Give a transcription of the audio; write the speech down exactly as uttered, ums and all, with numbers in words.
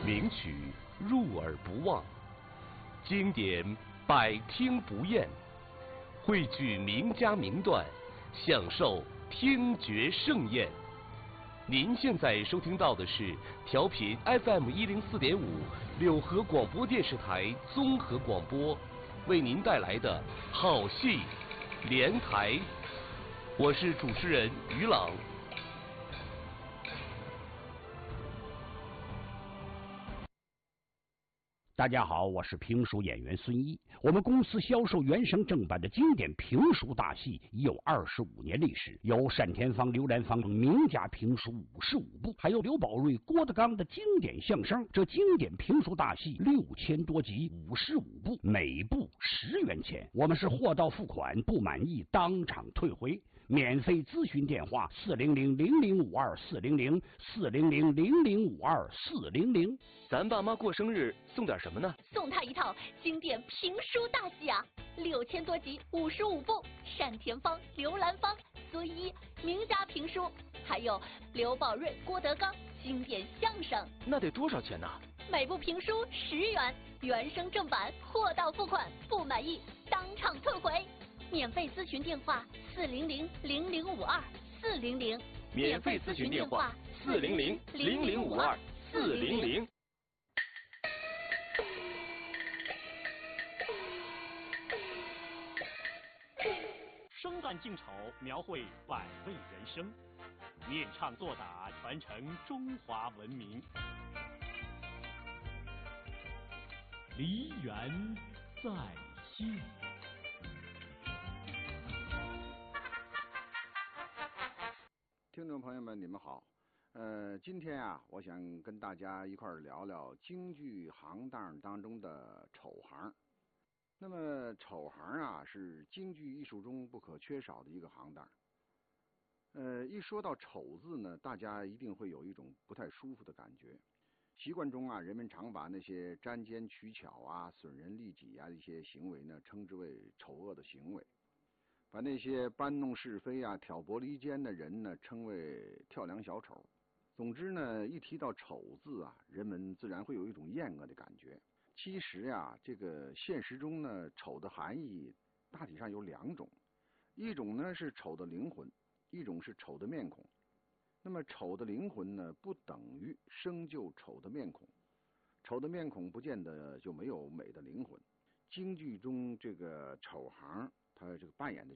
名曲入耳不忘，经典百听不厌，汇聚名家名段，享受听觉盛宴。您现在收听到的是调频 F M 一零四点五柳河广播电视台综合广播为您带来的好戏连台，我是主持人于朗。 大家好，我是评书演员孙一。我们公司销售原声正版的经典评书大戏已有二十五年历史，有单田芳、刘兰芳等名家评书五十五部，还有刘宝瑞、郭德纲的经典相声。这经典评书大戏六千多集，五十五部，每部十元钱。我们是货到付款，不满意当场退回。免费咨询电话：四零零零零五二四零零四零零零零五二四零零。 咱爸妈过生日送点什么呢？ 送他一套经典评书大戏啊，六千多集，五十五部，单田芳、刘兰芳、孙一名家评书，还有刘宝瑞、郭德纲经典相声。 那得多少钱呢？ 每部评书十元，原声正版，货到付款，不满意当场退回。免费咨询电话：四零零零零五二四零零。 免费咨询电话：四零零零零五二四零零。 生旦净丑，描绘百味人生；念唱作打，传承中华文明。梨园在线。 听众朋友们，你们好。呃，今天啊，我想跟大家一块儿聊聊京剧行当当中的丑行。那么丑行啊，是京剧艺术中不可缺少的一个行当。呃，一说到丑字呢，大家一定会有一种不太舒服的感觉。习惯中啊，人们常把那些沾奸取巧啊、损人利己啊一些行为呢，称之为丑恶的行为。把那些搬弄是非啊、挑拨离间的人呢，称为跳梁小丑。总之呢，一提到丑字啊，人们自然会有一种厌恶的感觉。其实呀，这个现实中呢，丑的含义大体上有两种，一种呢是丑的灵魂，一种是丑的面孔。那么丑的灵魂呢，不等于生就丑的面孔，丑的面孔不见得就没有美的灵魂。京剧中这个丑行，他这个扮演的